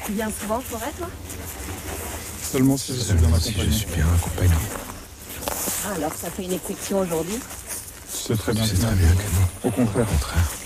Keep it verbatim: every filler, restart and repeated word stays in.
Tu viens souvent en forêt, toi? Seulement si je suis bien Seulement si je accompagné. suis bien accompagné. Ah, alors ça fait une exception aujourd'hui? Tu sais très bien Tu sais que très non. bien que non. Au contraire. Au contraire.